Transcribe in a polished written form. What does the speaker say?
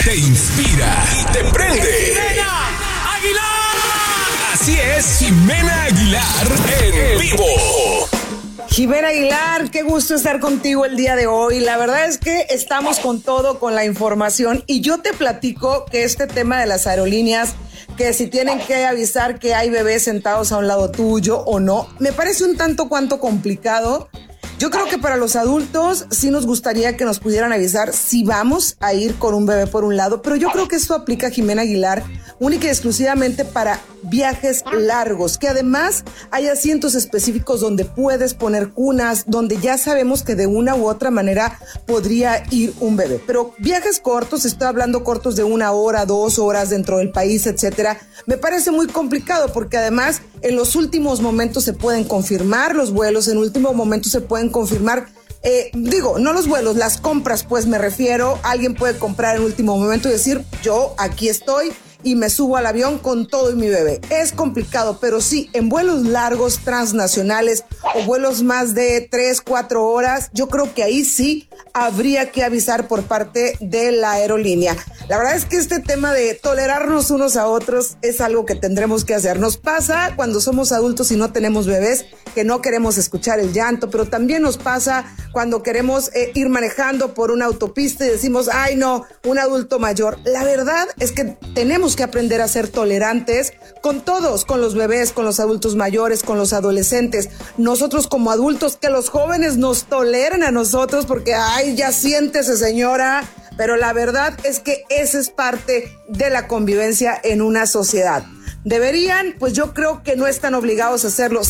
Te inspira y te prende. ¡Jimena Aguilar! Así es, Jimena Aguilar en vivo. Jimena Aguilar, qué gusto estar contigo el día de hoy. La verdad es que estamos con todo, con la información, y yo te platico que este tema de las aerolíneas, que si tienen que avisar que hay bebés sentados a un lado tuyo o no, me parece un tanto cuanto complicado. Yo creo que para los adultos sí nos gustaría que nos pudieran avisar si vamos a ir con un bebé por un lado, pero yo creo que esto aplica, Jimena Aguilar, única y exclusivamente para viajes largos, que además hay asientos específicos donde puedes poner cunas, donde ya sabemos que de una u otra manera podría ir un bebé. Pero viajes cortos, estoy hablando cortos de 1 hora, 2 horas dentro del país, etcétera, me parece muy complicado porque además en los últimos momentos se pueden confirmar los vuelos, en último momento se pueden confirmar, no los vuelos, las compras, pues me refiero, alguien puede comprar en último momento y decir, yo aquí estoy y me subo al avión con todo y mi bebé. Es complicado, pero sí, en vuelos largos, transnacionales o vuelos más de 3, 4 horas, yo creo que ahí sí habría que avisar por parte de la aerolínea. La verdad es que este tema de tolerarnos unos a otros es algo que tendremos que hacer. Nos pasa cuando somos adultos y no tenemos bebés, que no queremos escuchar el llanto, pero también nos pasa cuando queremos ir manejando por una autopista y decimos, ay no, un adulto mayor. La verdad es que tenemos que aprender a ser tolerantes con todos, con los bebés, con los adultos mayores, con los adolescentes. Nosotros como adultos, que los jóvenes nos toleren a nosotros porque, ay, ya siéntese señora, pero la verdad es que esa es parte de la convivencia en una sociedad. Deberían, pues yo creo que no están obligados a hacerlo.